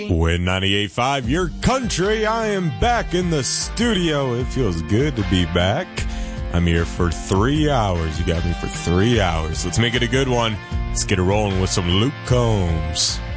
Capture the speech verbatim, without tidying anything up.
Win ninety-eight point five, your country. I am back in the studio. It feels good to be back. I'm here for three hours. You got me for three hours. Let's make it a good one. Let's get it rolling with some Luke Combs.